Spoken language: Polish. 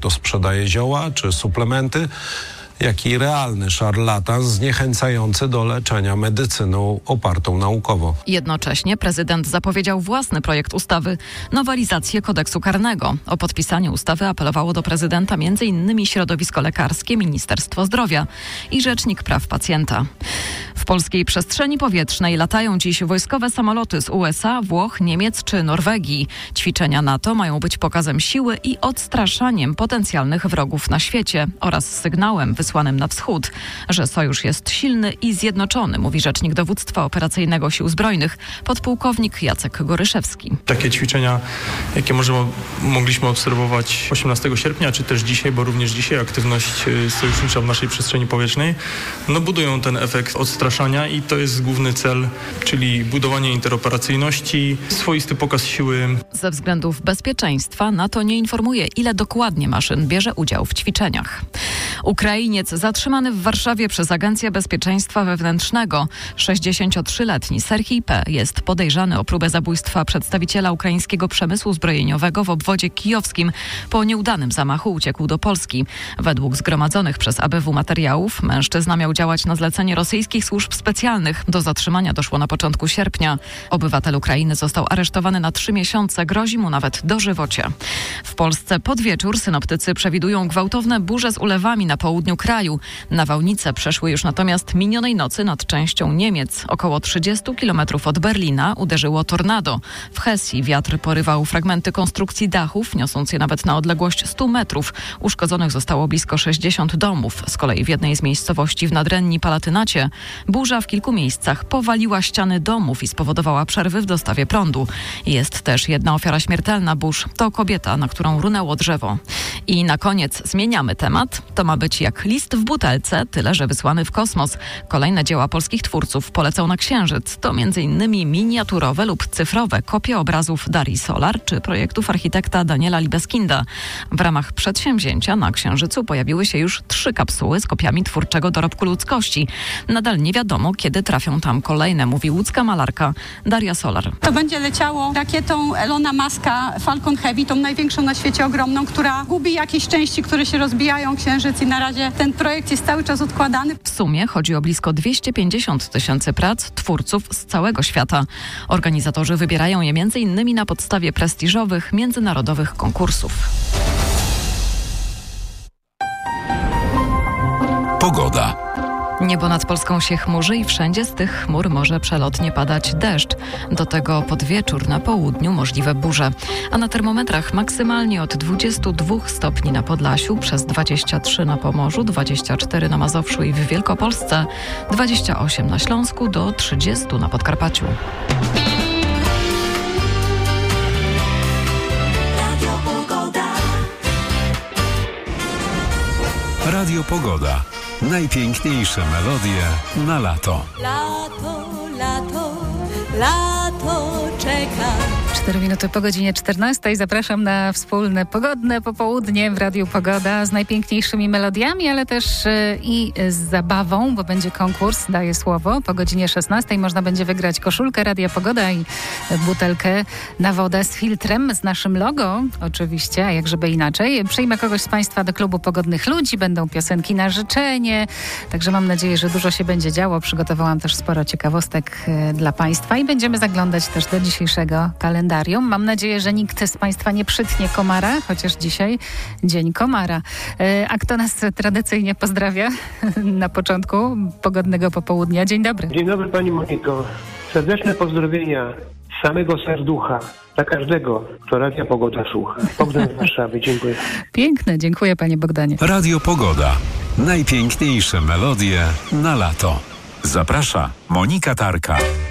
kto sprzedaje zioła czy suplementy, jak i realny szarlatan zniechęcający do leczenia medycyną opartą naukowo. Jednocześnie prezydent zapowiedział własny projekt ustawy, nowelizację kodeksu karnego. O podpisanie ustawy apelowało do prezydenta m.in. środowisko lekarskie, Ministerstwo Zdrowia i Rzecznik Praw Pacjenta. W polskiej przestrzeni powietrznej latają dziś wojskowe samoloty z USA, Włoch, Niemiec czy Norwegii. Ćwiczenia NATO mają być pokazem siły i odstraszaniem potencjalnych wrogów na świecie oraz sygnałem wysłanym na wschód, że sojusz jest silny i zjednoczony, mówi rzecznik Dowództwa Operacyjnego Sił Zbrojnych, podpułkownik Jacek Goryszewski. Takie ćwiczenia, jakie mogliśmy obserwować 18 sierpnia, czy też dzisiaj, bo również dzisiaj aktywność sojusznicza w naszej przestrzeni powietrznej, budują ten efekt odstraszania i to jest główny cel, czyli budowanie interoperacyjności, swoisty pokaz siły. Ze względów bezpieczeństwa NATO nie informuje, ile dokładnie maszyn bierze udział w ćwiczeniach. Ukrainiec zatrzymany w Warszawie przez Agencję Bezpieczeństwa Wewnętrznego. 63-letni Serhij P. jest podejrzany o próbę zabójstwa przedstawiciela ukraińskiego przemysłu zbrojeniowego w obwodzie kijowskim. Po nieudanym zamachu uciekł do Polski. Według zgromadzonych przez ABW materiałów mężczyzna miał działać na zlecenie rosyjskich służb specjalnych. Do zatrzymania doszło na początku sierpnia. Obywatel Ukrainy został aresztowany na 3 miesiące. Grozi mu nawet dożywocie. W Polsce pod wieczór synoptycy przewidują gwałtowne burze z ulewami na południu kraju. Nawałnice przeszły już natomiast minionej nocy nad częścią Niemiec. Około 30 km od Berlina uderzyło tornado. W Hesji wiatr porywał fragmenty konstrukcji dachów, niosąc je nawet na odległość 100 metrów. Uszkodzonych zostało blisko 60 domów. Z kolei w jednej z miejscowości w Nadrenii Palatynacie burza w kilku miejscach powaliła ściany domów i spowodowała przerwy w dostawie prądu. Jest też jedna ofiara śmiertelna burz. To kobieta, na którą runęło drzewo. I na koniec zmieniamy temat. To ma być jak list w butelce, tyle że wysłany w kosmos. Kolejne dzieła polskich twórców polecą na Księżyc. To m.in. miniaturowe lub cyfrowe kopie obrazów Darii Solar czy projektów architekta Daniela Libeskinda. W ramach przedsięwzięcia na Księżycu pojawiły się już 3 kapsuły z kopiami twórczego dorobku ludzkości. Nadal nie wiadomo, kiedy trafią tam kolejne, mówi łódzka malarka Daria Solar. To będzie leciało rakietą Elona Muska Falcon Heavy, tą największą na świecie, ogromną, która gubi jakieś części, które się rozbijają Księżyc i na razie ten projekt jest cały czas odkładany. W sumie chodzi o blisko 250 000 prac twórców z całego świata. Organizatorzy wybierają je m.in. na podstawie prestiżowych, międzynarodowych konkursów. Pogoda. Niebo nad Polską się chmurzy i wszędzie z tych chmur może przelotnie padać deszcz. Do tego pod wieczór na południu możliwe burze. A na termometrach maksymalnie od 22 stopni na Podlasiu, przez 23 na Pomorzu, 24 na Mazowszu i w Wielkopolsce, 28 na Śląsku do 30 na Podkarpaciu. Radio Pogoda. Najpiękniejsze melodie na lato. Lato, lato, lato czeka. 4 minuty po godzinie 14. Zapraszam na wspólne pogodne popołudnie w Radiu Pogoda z najpiękniejszymi melodiami, ale też i z zabawą, bo będzie konkurs, daję słowo. Po godzinie 16 można będzie wygrać koszulkę Radia Pogoda i butelkę na wodę z filtrem, z naszym logo oczywiście, a jak żeby inaczej. Przyjmę kogoś z Państwa do klubu Pogodnych Ludzi, będą piosenki na życzenie, także mam nadzieję, że dużo się będzie działo. Przygotowałam też sporo ciekawostek dla Państwa i będziemy zaglądać też do dzisiejszego kalendarium. Mam nadzieję, że nikt z Państwa nie przytnie komara, chociaż dzisiaj Dzień Komara. A kto nas tradycyjnie pozdrawia na początku pogodnego popołudnia? Dzień dobry. Dzień dobry Pani Moniko. Serdeczne pozdrowienia z samego serducha dla każdego, kto Radia Pogoda słucha. Bogdan z Warszawy. Dziękuję. Piękne. Dziękuję Panie Bogdanie. Radio Pogoda. Najpiękniejsze melodie na lato. Zaprasza Monika Tarka.